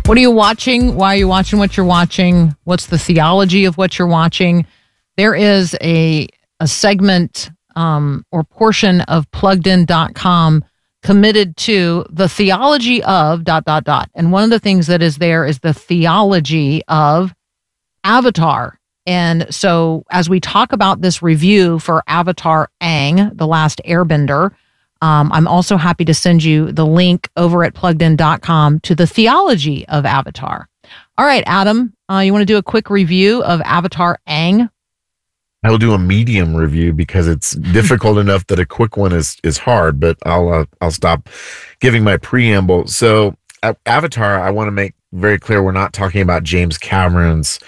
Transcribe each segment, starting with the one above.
What are you watching? Why are you watching what you're watching? What's the theology of what you're watching? There is a segment or portion of pluggedin.com committed to the theology of ... And one of the things that is there is the theology of Avatar. And so as we talk about this review for Avatar Aang, The Last Airbender, I'm also happy to send you the link over at pluggedin.com to the theology of Avatar. All right, Adam, you want to do a quick review of Avatar Aang? I will do a medium review because it's difficult enough that a quick one is hard, but I'll stop giving my preamble. So Avatar, I want to make very clear we're not talking about James Cameron's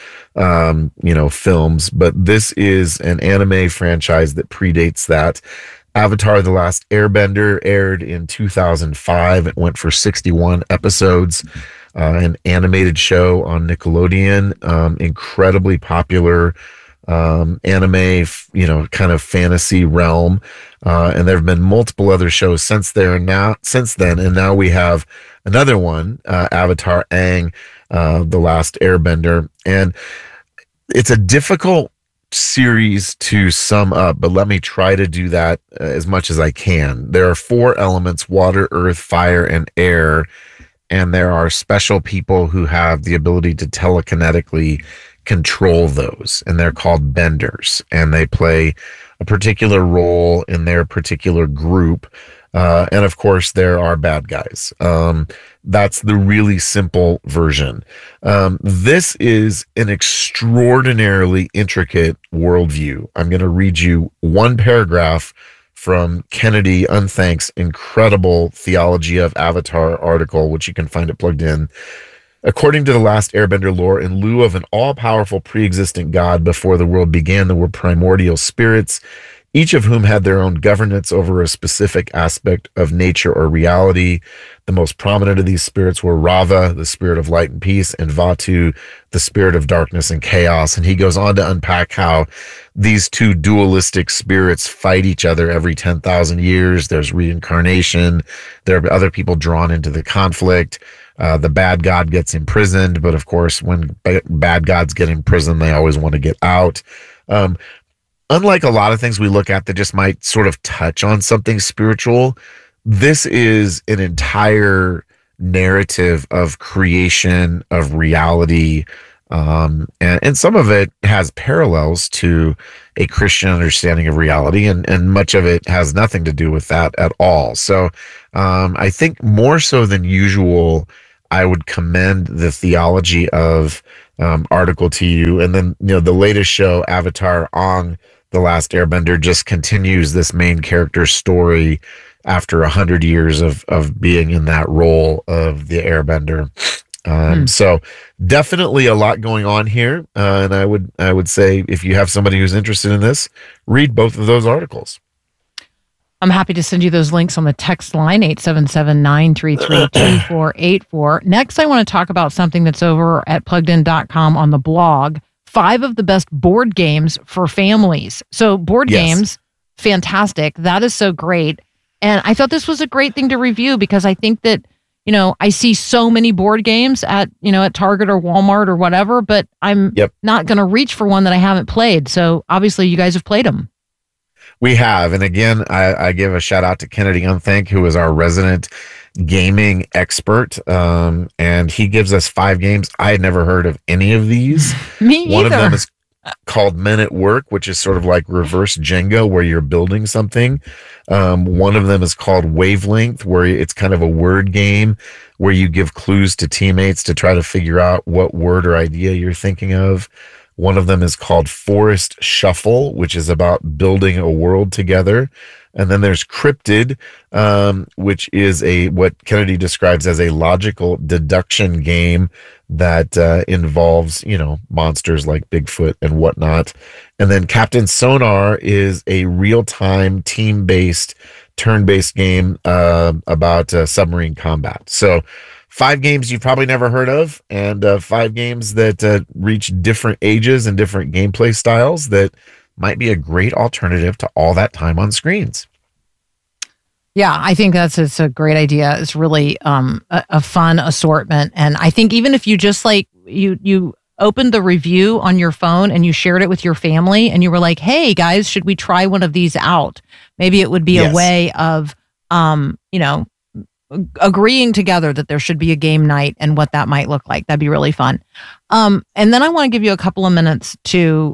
films, but this is an anime franchise that predates that. Avatar: The Last Airbender aired in 2005. It went for 61 episodes, an animated show on Nickelodeon, incredibly popular anime, kind of fantasy realm. And there have been multiple other shows since then. And now we have another one, Avatar Aang, The Last Airbender. And it's a difficult series to sum up, but let me try to do that as much as I can. There are 4 elements: water, earth, fire, and air. And there are special people who have the ability to telekinetically control those, and they're called benders, and they play a particular role in their particular group. And of course, there are bad guys. That's the really simple version. This is an extraordinarily intricate worldview. I'm going to read you one paragraph from Kennedy Unthank's incredible Theology of Avatar article, which you can find at Plugged In. According to the Last Airbender lore, in lieu of an all-powerful pre-existent god before the world began, there were primordial spirits, each of whom had their own governance over a specific aspect of nature or reality. The most prominent of these spirits were Rava, the spirit of light and peace, and Vatu, the spirit of darkness and chaos. And he goes on to unpack how these two dualistic spirits fight each other every 10,000 years. There's reincarnation. There are other people drawn into the conflict. The bad god gets imprisoned, but of course, when bad gods get imprisoned, they always want to get out. Unlike a lot of things we look at that just might sort of touch on something spiritual, this is an entire narrative of creation, of reality, and some of it has parallels to a Christian understanding of reality, and much of it has nothing to do with that at all. So I think more so than usual, I would commend the theology of article to you. And then, the latest show, Avatar Aang, The Last Airbender, just continues this main character's story after 100 years of being in that role of the Airbender. So definitely a lot going on here. And I would say if you have somebody who's interested in this, read both of those articles. I'm happy to send you those links on the text line, 877-933-2484. Next, I want to talk about something that's over at pluggedin.com on the blog, 5 of the best board games for families. So board games, fantastic. That is so great. And I thought this was a great thing to review because I think that, I see so many board games at Target or Walmart or whatever, but I'm not going to reach for one that I haven't played. So obviously you guys have played them. We have. And again, I give a shout out to Kennedy Unthank, who is our resident gaming expert. And he gives us 5 games. I had never heard of any of these. Me either. One of them is called Men at Work, which is sort of like reverse Jenga, where you're building something. One of them is called Wavelength, where it's kind of a word game where you give clues to teammates to try to figure out what word or idea you're thinking of. One of them is called Forest Shuffle, which is about building a world together. And then there's Cryptid, which is what Kennedy describes as a logical deduction game that involves, monsters like Bigfoot and whatnot. And then Captain Sonar is a real-time, team-based, turn-based game about submarine combat. So 5 games you've probably never heard of, and 5 games that reach different ages and different gameplay styles that might be a great alternative to all that time on screens. Yeah, I think it's a great idea. It's really a fun assortment. And I think even if you just like you opened the review on your phone and you shared it with your family and you were like, hey guys, should we try one of these out? Maybe it would be a way of agreeing together that there should be a game night and what that might look like. That'd be really fun. And then I want to give you a couple of minutes to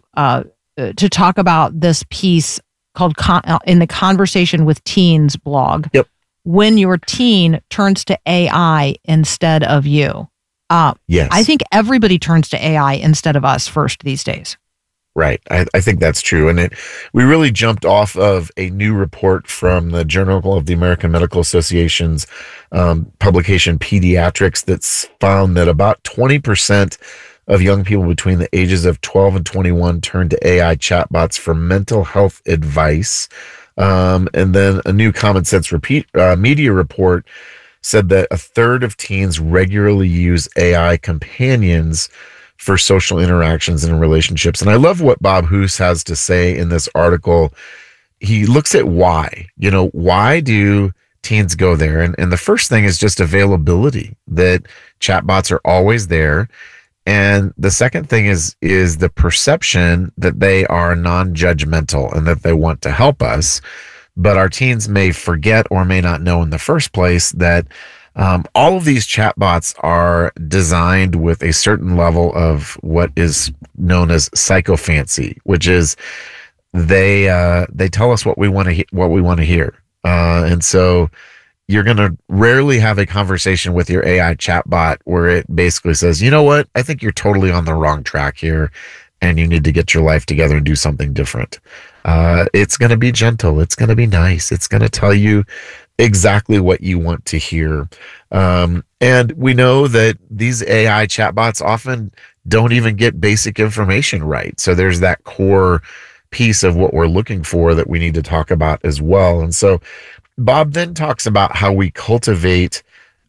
talk about this piece called in the Conversation with Teens blog. Yep. When your teen turns to AI instead of you. Yes. I think everybody turns to AI instead of us first these days. Right. I think that's true. And we really jumped off of a new report from the Journal of the American Medical Association's publication Pediatrics that's found that about 20% of young people between the ages of 12 and 21 turn to AI chatbots for mental health advice. And then a new Common Sense Media report said that a third of teens regularly use AI companions for social interactions and relationships. And I love what Bob Hoose has to say in this article. He looks at why. Why do teens go there? And the first thing is just availability, that chatbots are always there. And the second thing is the perception that they are non-judgmental and that they want to help us. But our teens may forget or may not know in the first place that all of these chatbots are designed with a certain level of what is known as psychophancy, which is they tell us what we want to hear. And so you're going to rarely have a conversation with your AI chatbot where it basically says, you know what, I think you're totally on the wrong track here and you need to get your life together and do something different. It's going to be gentle. It's going to be nice. It's going to tell you exactly what you want to hear. And we know that these AI chatbots often don't even get basic information right. So there's that core piece of what we're looking for that we need to talk about as well. And so Bob then talks about how we cultivate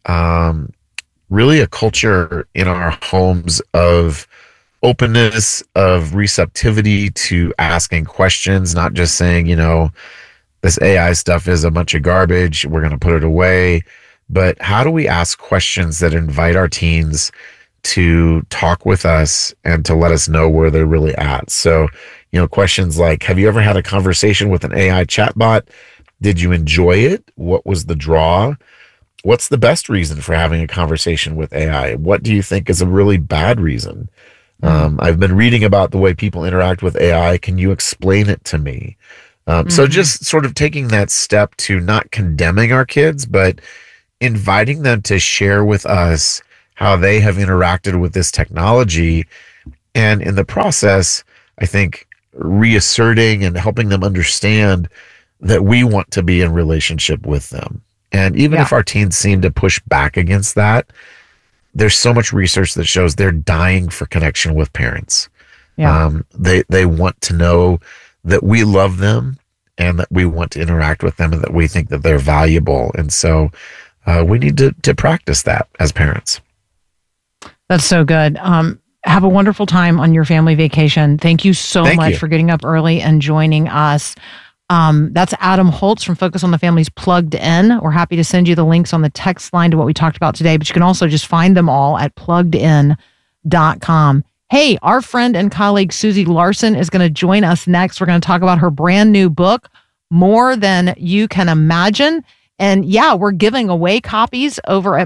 really a culture in our homes of openness, of receptivity to asking questions, not just saying, this AI stuff is a bunch of garbage, we're going to put it away. But how do we ask questions that invite our teens to talk with us and to let us know where they're really at? So, questions like, have you ever had a conversation with an AI chatbot? Did you enjoy it? What was the draw? What's the best reason for having a conversation with AI? What do you think is a really bad reason? I've been reading about the way people interact with AI. Can you explain it to me? So just sort of taking that step to not condemning our kids, but inviting them to share with us how they have interacted with this technology. And in the process, I think reasserting and helping them understand that we want to be in relationship with them. And even if our teens seem to push back against that, there's so much research that shows they're dying for connection with parents. They want to know that we love them and that we want to interact with them and that we think that they're valuable. And so we need to practice that as parents. That's so good. Have a wonderful time on your family vacation. Thank you so much for getting up early and joining us. That's Adam Holz from Focus on the Family's Plugged In. We're happy to send you the links on the text line to what we talked about today, but you can also just find them all at pluggedin.com. Hey, our friend and colleague Susie Larson is going to join us next. We're going to talk about her brand new book, More Than You Can Imagine. And we're giving away copies over at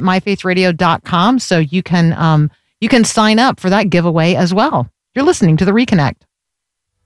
myfaithradio.com. So you can sign up for that giveaway as well. You're listening to The Reconnect.